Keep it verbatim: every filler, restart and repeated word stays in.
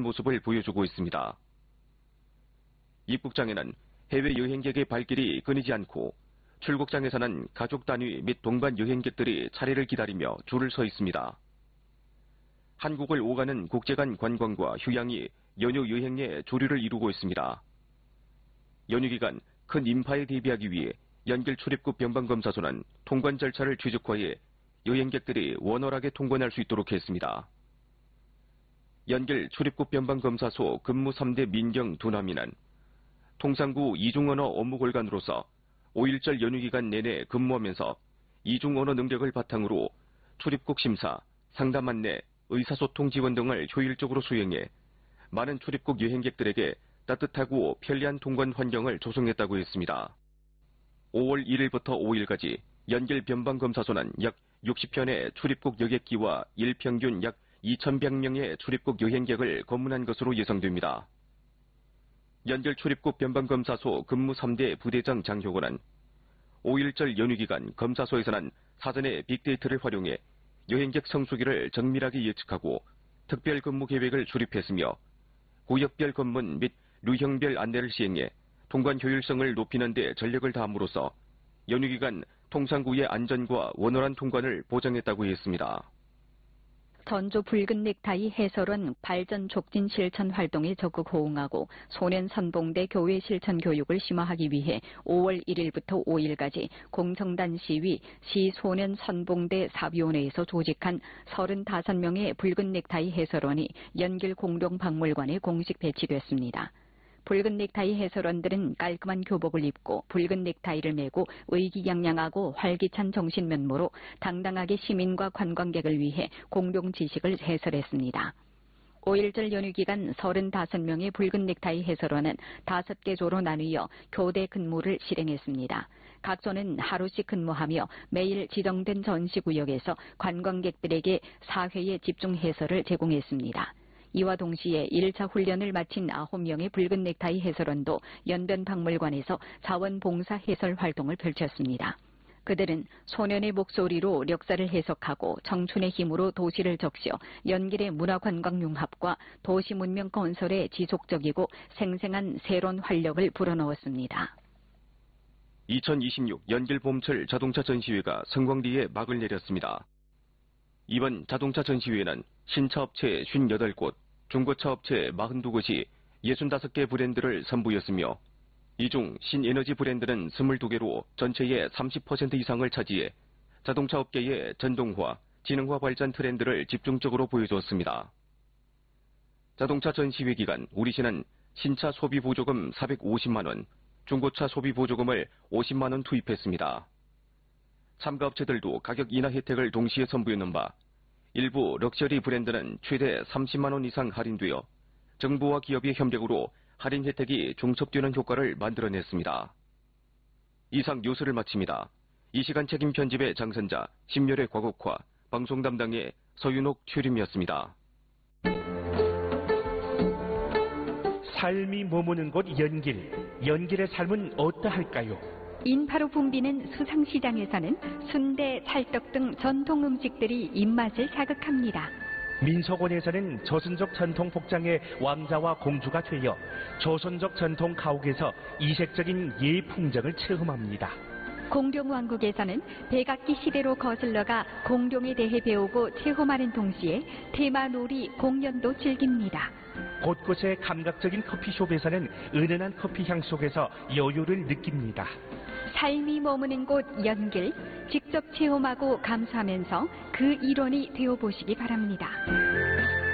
모습을 보여주고 있습니다. 입국장에는 해외 여행객의 발길이 끊이지 않고 출국장에서는 가족 단위 및 동반 여행객들이 차례를 기다리며 줄을 서 있습니다. 한국을 오가는 국제간 관광과 휴양이 연휴 여행의 주류를 이루고 있습니다. 연휴 기간 큰 인파에 대비하기 위해 연길 출입국 변방검사소는 통관 절차를 최적화해 여행객들이 원활하게 통관할 수 있도록 했습니다. 연길 출입국 변방검사소 근무 삼 대 민경 두남이는 통상구 이중언어 업무골간으로서 오일절 연휴 기간 내내 근무하면서 이중언어 능력을 바탕으로 출입국 심사, 상담 안내, 의사소통 지원 등을 효율적으로 수행해 많은 출입국 여행객들에게 따뜻하고 편리한 통관 환경을 조성했다고 했습니다. 오월 일일부터 오일까지 연길 변방검사소는 약 육십 편의 출입국 여객기와 일평균 약 이천백 명의 출입국 여행객을 검문한 것으로 예상됩니다. 연길 출입국 변방검사소 근무 삼 대 부대장 장효건은 오일절 연휴 기간 검사소에서는 사전에 빅데이터를 활용해 여행객 성수기를 정밀하게 예측하고 특별 근무 계획을 수립했으며 구역별 검문 및 류형별 안내를 시행해 통관 효율성을 높이는 데 전력을 다함으로써 연휴 기간 통상구의 안전과 원활한 통관을 보장했다고 했습니다. 전조 붉은 넥타이 해설원 발전 촉진 실천 활동에 적극 호응하고 소년 선봉대 교회 실천 교육을 심화하기 위해 오월 일일부터 오일까지 공청단 시위 시 소년 선봉대 사비원회에서 조직한 서른다섯 명의 붉은 넥타이 해설원이 연길 공동박물관에 공식 배치됐습니다. 붉은 넥타이 해설원들은 깔끔한 교복을 입고 붉은 넥타이를 메고 의기양양하고 활기찬 정신 면모로 당당하게 시민과 관광객을 위해 공동 지식을 해설했습니다. 오일절 연휴 기간 서른다섯 명의 붉은 넥타이 해설원은 다섯 개 조로 나뉘어 교대 근무를 실행했습니다. 각 조는 하루씩 근무하며 매일 지정된 전시구역에서 관광객들에게 사회의 집중 해설을 제공했습니다. 이와 동시에 일 차 훈련을 마친 아홉 명의 붉은 넥타이 해설원도 연변 박물관에서 자원봉사 해설 활동을 펼쳤습니다. 그들은 소년의 목소리로 역사를 해석하고 청춘의 힘으로 도시를 적셔 연길의 문화관광 융합과 도시 문명 건설에 지속적이고 생생한 새로운 활력을 불어넣었습니다. 이천이십육 연길 봄철 자동차 전시회가 성광리에 막을 내렸습니다. 이번 자동차 전시회는 신차 업체 오십팔 곳, 중고차 업체 사십이 곳이 육십오 개 브랜드를 선보였으며 이 중 신에너지 브랜드는 이십이 개로 전체의 삼십 퍼센트 이상을 차지해 자동차 업계의 전동화, 지능화 발전 트렌드를 집중적으로 보여줬습니다. 자동차 전시회 기간 우리시는 신차 소비 보조금 사백오십만 원, 중고차 소비 보조금을 오십만 원 투입했습니다. 참가 업체들도 가격 인하 혜택을 동시에 선보이는 바 일부 럭셔리 브랜드는 최대 삼십만 원 이상 할인되어 정부와 기업의 협력으로 할인 혜택이 중첩되는 효과를 만들어냈습니다. 이상 뉴스를 마칩니다. 이 시간 책임 편집의 장선자, 심열의 과국화, 방송 담당의 서윤옥 최림이었습니다. 삶이 머무는 곳 연길, 연길의 삶은 어떠할까요? 인파로 붐비는 수상시장에서는 순대, 찰떡 등 전통 음식들이 입맛을 자극합니다. 민속원에서는 조선족 전통 복장의 왕자와 공주가 되어 조선족 전통 가옥에서 이색적인 예풍정을 체험합니다. 공룡왕국에서는 백악기 시대로 거슬러가 공룡에 대해 배우고 체험하는 동시에 테마놀이 공연도 즐깁니다. 곳곳의 감각적인 커피숍에서는 은은한 커피향 속에서 여유를 느낍니다. 삶이 머무는 곳 연길, 직접 체험하고 감수하면서 그 일원이 되어보시기 바랍니다.